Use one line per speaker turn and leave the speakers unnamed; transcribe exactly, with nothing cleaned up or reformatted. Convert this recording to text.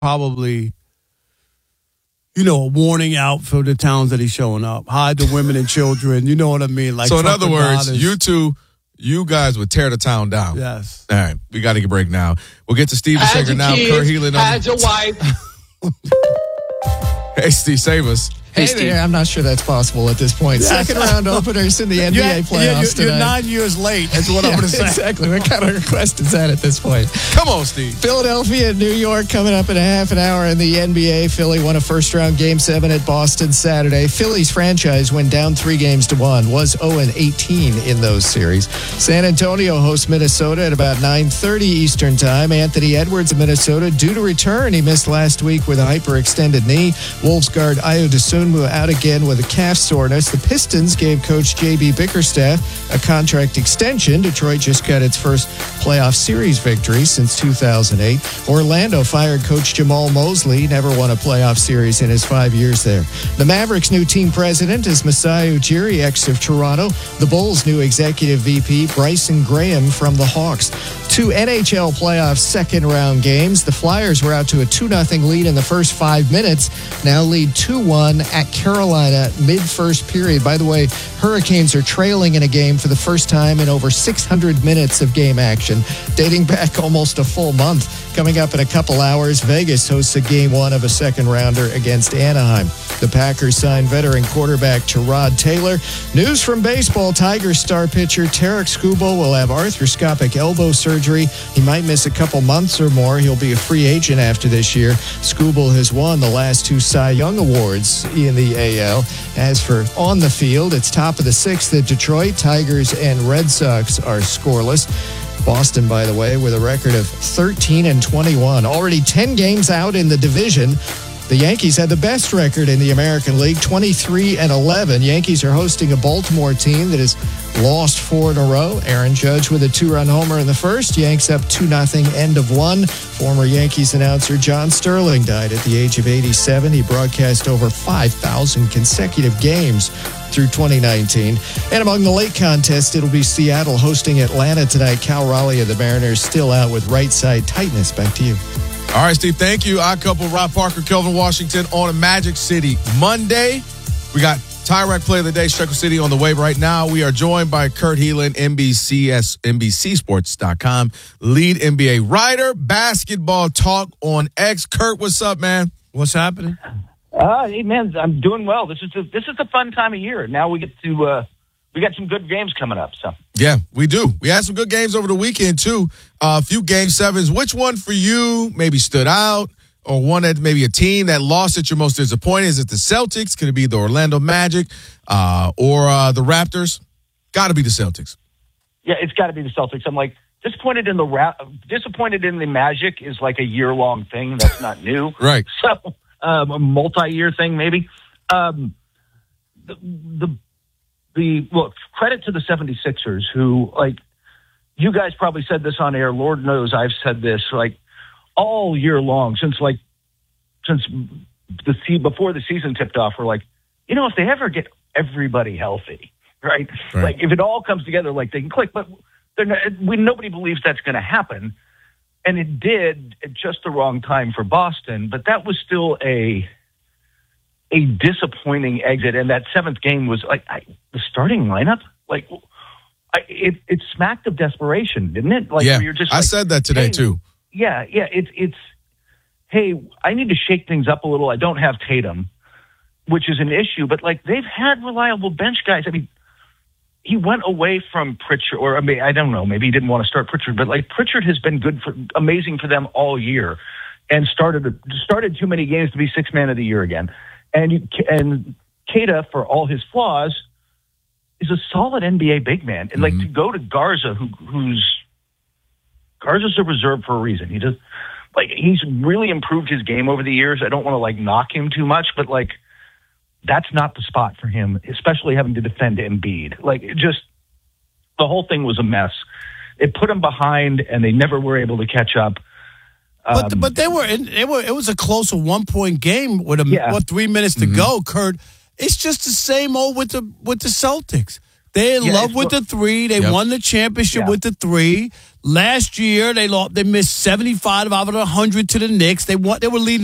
probably, you know, a warning out for the towns that he's showing up. Hide the women and children. You know what I mean? Like,
so in other words,
daughters.
you two, you guys would tear the town down.
Yes.
All right, we got to get a break now. We'll get to Steve
Had
DeShaker
your
now.
kids,
Kurt Healing.
had your wife.
Hey, Steve, save us.
Hey, Steve, I'm not sure that's possible at this point. Second round openers in the N B A
You're,
playoffs
you're,
tonight.
you're nine years late. That's what
Yeah,
I'm going to say.
Exactly. What kind of request is that at this point?
Come on, Steve.
Philadelphia and New York coming up in a half an hour in the N B A. Philly won a first-round Game seven at Boston Saturday. Philly's franchise went down three games to one, was oh and eighteen in those series. San Antonio hosts Minnesota at about nine thirty Eastern Time. Anthony Edwards of Minnesota due to return. He missed last week with a hyperextended knee. Wolves guard Ayo Dosunmu out again with a calf soreness. The Pistons gave coach J B Bickerstaff a contract extension. Detroit just got its first playoff series victory since two thousand eight. Orlando fired coach Jamal Mosley. Never won a playoff series in his five years there. The Mavericks' new team president is Masai Ujiri, ex of Toronto. The Bulls' new executive V P, Bryson Graham from the Hawks. Two N H L playoff second-round games. The Flyers were out to a two nothing lead in the first five minutes. Now lead two one at Carolina mid-first period. By the way, Hurricanes are trailing in a game for the first time in over six hundred minutes of game action, dating back almost a full month. Coming up in a couple hours, Vegas hosts a game one of a second-rounder against Anaheim. The Packers signed veteran quarterback Tyrod Taylor. News from baseball, Tigers star pitcher Tarek Skubal will have arthroscopic elbow surgery. He might miss a couple months or more. He'll be a free agent after this year. Skubal has won the last two Cy Young Awards in the A L. As for on the field, it's top of the sixth at Detroit. Tigers and Red Sox are scoreless. Boston, by the way, with a record of thirteen and twenty-one. Already ten games out in the division. The Yankees had the best record in the American League, twenty-three and eleven. Yankees are hosting a Baltimore team that has lost four in a row. Aaron Judge with a two-run homer in the first. Yanks up two nothing, end of one. Former Yankees announcer John Sterling died at the age of eighty-seven. He broadcast over five thousand consecutive games through twenty nineteen. And among the late contest, it'll be Seattle hosting Atlanta tonight. Cal Raleigh of the Mariners still out with right side tightness. Back to you.
All right, Steve, thank you. Odd couple, Rob Parker, Kelvin Washington on a Magic City Monday. We got Tyrek Play of the Day, Shekel City on the way right now. We are joined by Kurt Healing, N B C S, N B C Sports dot com, lead N B A writer, basketball talk on X. Kurt, what's up, man?
What's happening?
Uh, hey, man, I'm doing well. This is a, this is a fun time of year. Now we get to uh, we got some good games coming up. So
yeah, we do. We had some good games over the weekend too. Uh, a few game sevens. Which one for you maybe stood out, or one that maybe a team that lost that you're most disappointed? Is it the Celtics? Could it be the Orlando Magic uh, or uh, the Raptors? Got to be the Celtics.
Yeah, it's got to be the Celtics. I'm like disappointed in the Ra- disappointed in the Magic is like a year long thing. That's not new,
right?
So um, a multi year thing maybe. Um, the the the look, credit to the seventy-sixers who, like, you guys probably said this on air. Lord knows I've said this like all year long since like since the se- before the season tipped off. We're like, you know, if they ever get everybody healthy, right?
Right.
Like if it all comes together, like they can click. But they're not, we nobody believes that's going to happen, and it did at just the wrong time for Boston. But that was still a a disappointing exit, and that seventh game was like I, the starting lineup, like I, it it smacked of desperation, didn't it? Like
yeah,
where you're just
I
like,
said that today
hey,
too.
Yeah, yeah, it's it's hey, I need to shake things up a little. I don't have Tatum, which is an issue, but like they've had reliable bench guys. I mean, he went away from Pritchard, or I mean, I don't know, maybe he didn't want to start Pritchard, but like Pritchard has been good for amazing for them all year, and started started too many games to be sixth man of the year again. And you, and Keita, for all his flaws, is a solid N B A big man. And like mm-hmm. to go to Garza, who who's Garza's a reserve for a reason. He does like he's really improved his game over the years. I don't want to like knock him too much, but like that's not the spot for him, especially having to defend Embiid. Like it just the whole thing was a mess. It put him behind, and they never were able to catch up.
But
Um,
but they were in, they were it was a closer one point game with a
Yeah.
what three minutes to
Mhm.
go. Kurt, it's just the same old with the with the Celtics. They're in
Yeah,
love
it's
with
what-
the three. They
Yep.
won the championship
Yeah.
with the three. Last year, they lost, they missed seventy-five out of one hundred to the Knicks. They want, they were leading